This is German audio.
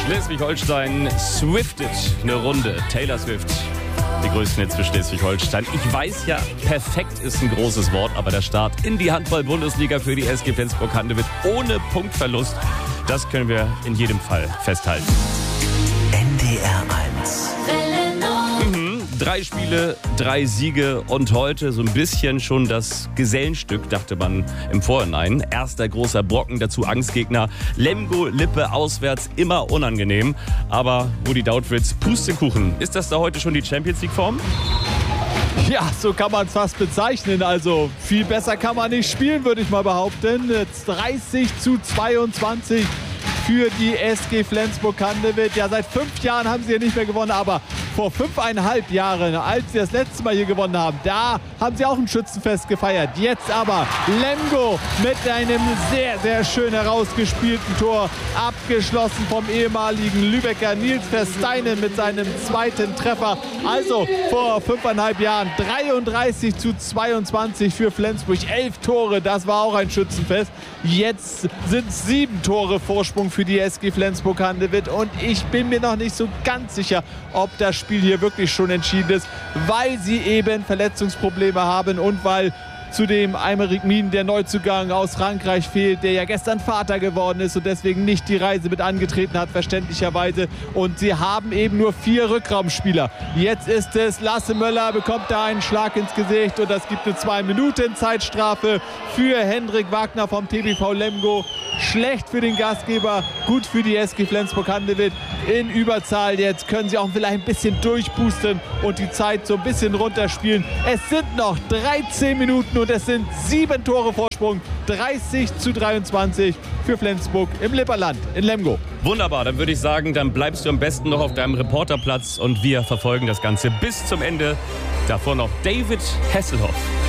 Schleswig-Holstein swiftet eine Runde. Taylor Swift, die größten Hits für Schleswig-Holstein. Ich weiß ja, perfekt ist ein großes Wort, aber der Start in die Handball-Bundesliga für die SG Flensburg-Handewitt ohne Punktverlust, das können wir in jedem Fall festhalten. NDR 1. 3 Spiele, 3 Siege und heute so ein bisschen schon das Gesellenstück, dachte man im Vorhinein. Erster großer Brocken, dazu Angstgegner. Lemgo-Lippe auswärts, immer unangenehm. Aber Rudi Dautwitz, Pustekuchen. Ist das da heute schon die Champions-League-Form? Ja, so kann man es fast bezeichnen. Also viel besser kann man nicht spielen, würde ich mal behaupten. Jetzt 30-22 für die SG Flensburg-Handewitt. Ja, seit 5 Jahren haben sie ja nicht mehr gewonnen, aber vor 5,5 Jahren, als sie das letzte Mal hier gewonnen haben, da haben sie auch ein Schützenfest gefeiert. Jetzt aber Lemgo mit einem sehr, sehr schön herausgespielten Tor, abgeschlossen vom ehemaligen Lübecker Nils Versteinen mit seinem zweiten Treffer. Also vor 5,5 Jahren 33-22 für Flensburg. 11 Tore, das war auch ein Schützenfest. Jetzt sind 7 Tore Vorsprung für die SG Flensburg-Handewitt und ich bin mir noch nicht so ganz sicher, ob das Spiel hier wirklich schon entschieden ist, weil sie eben Verletzungsprobleme haben und weil zudem Aymeric Mien, der Neuzugang aus Frankreich, fehlt, der ja gestern Vater geworden ist und deswegen nicht die Reise mit angetreten hat, verständlicherweise. Und sie haben eben nur 4 Rückraumspieler. Jetzt ist es Lasse Möller, bekommt da einen Schlag ins Gesicht und das gibt eine 2-Minuten-Zeitstrafe für Hendrik Wagner vom TBV Lemgo. Schlecht für den Gastgeber, gut für die SG Flensburg-Handewitt. In Überzahl jetzt können sie auch vielleicht ein bisschen durchpusten und die Zeit so ein bisschen runterspielen. Es sind noch 13 Minuten und es sind 7 Tore Vorsprung. 30-23 für Flensburg im Lipperland in Lemgo. Wunderbar, dann würde ich sagen, dann bleibst du am besten noch auf deinem Reporterplatz und wir verfolgen das Ganze bis zum Ende. Davor noch David Hasselhoff.